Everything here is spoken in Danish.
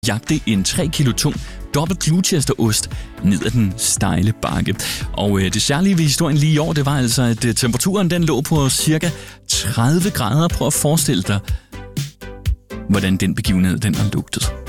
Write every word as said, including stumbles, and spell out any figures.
jagte en tre kilo tung dobbelt Gloucesterost ned ad den stejle bakke. Og øh, det særlige ved historien lige i år, det var altså, at øh, temperaturen den lå på cirka tredive grader. Prøv at forestille dig, hvordan den begivenhed den har lugtet.